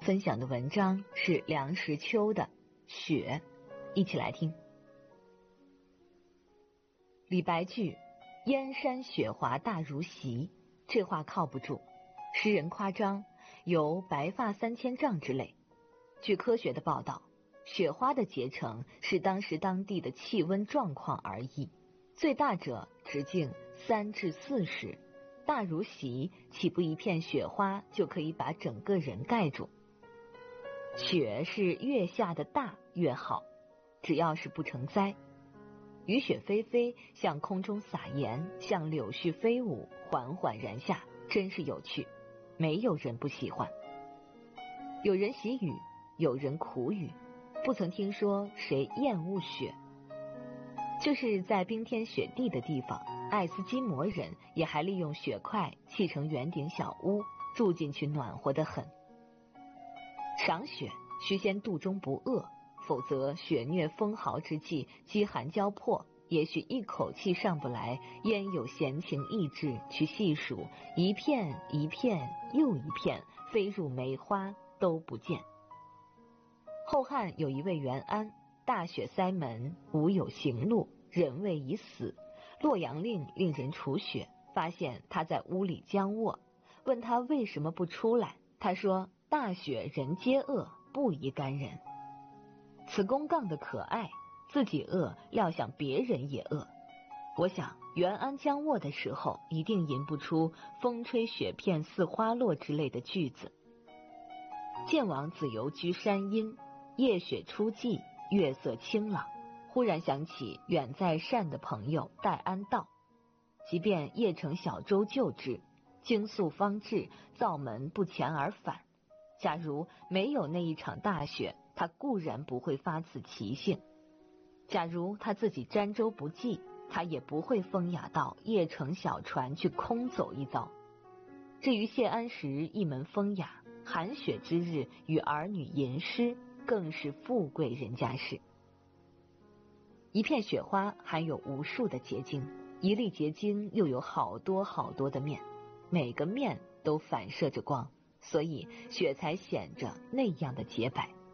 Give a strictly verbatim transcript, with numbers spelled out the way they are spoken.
分享的文章是梁实秋的《雪》，一起来听。李白句燕山雪华大如席，这话靠不住，诗人夸张，有白发三千丈之类。据科学的报道，雪花的结成是当时当地的气温状况而异，最大者直径三至四十，大如席，岂不一片雪花就可以把整个人盖住？雪是越下的大越好，只要是不成灾。雨雪霏霏，向空中撒盐，像柳絮飞舞，缓缓然下，真是有趣，没有人不喜欢。有人喜雨，有人苦雨，不曾听说谁厌恶雪。就是在冰天雪地的地方，爱斯基摩人也还利用雪块砌成圆顶小屋，住进去暖和得很。赏雪须先肚中不饿，否则雪虐风豪之际，饥寒交迫，也许一口气上不来，焉有闲情逸致去细数一片一片又一片飞入梅花都不见。后汉有一位元安，大雪塞门，无有行路，人谓已死。洛阳令令人除雪，发现他在屋里僵卧，问他为什么不出来，他说大雪人皆饿，不宜干人。此公杠的可爱，自己饿，料想别人也饿。我想元安僵卧的时候，一定吟不出风吹雪片似花落之类的句子。见王子游居山阴，夜雪初霁，月色清朗，忽然想起远在单的朋友戴安道，即便夜乘小舟救之，经宿方至，造门不前而返。假如没有那一场大雪，他固然不会发此奇性；假如他自己沾舟不济，他也不会风雅到夜乘小船去空走一遭。至于谢安时一门风雅，寒雪之日与儿女吟诗，更是富贵人家事。一片雪花含有无数的结晶，一粒结晶又有好多好多的面，每个面都反射着光，所以雪才显着那样的洁白。